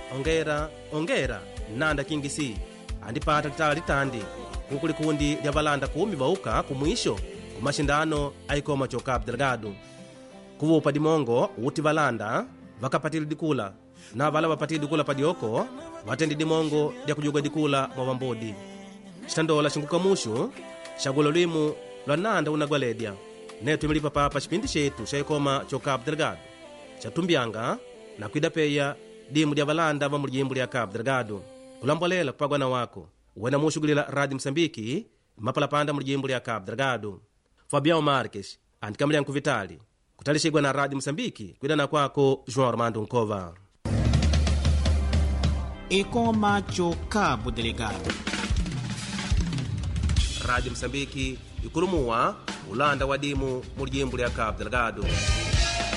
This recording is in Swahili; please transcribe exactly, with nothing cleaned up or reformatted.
ongera ongera nanda kingisi andipata litala litandi kuku likundi lya balanda kumi bauka kumwisho kumashindano aikoma cho Cabo Delgado kuvupa dimongo uti balanda vakapatili dikula na vala vapatili dikula padioko vatendi dimongo lya kujuga dikula mwa vambodi chitandola shinguka mushu shagulo limu lwa nanda unagwaledya netu imilipa papa chipindi chetu chaikoma cho Cabo Delgado chatumbyanga na kuidapeya dimu lya balanda va mulijimbu lya Cabo Delgado kulambolela kupagwa na wako wena mushugulila Radio Msambiki mapalapanda mulijimbu lya Cabo Delgado Fabião Marques andikamilya nkuvitali kutalishigwa na Radio Msambiki kwidana kwako João Armando Nkova Ikoma cho Cabo Delgado. Radio Msambiki ikulumuwa ulanda wa dimu mulijimbu lya Cabo Delgado.